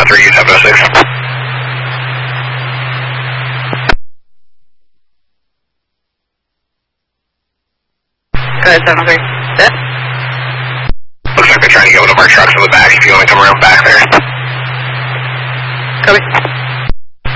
703, 706. Go ahead, 703. Set. Looks like they're trying to get one of our trucks in the back if you want to come around back there. Copy.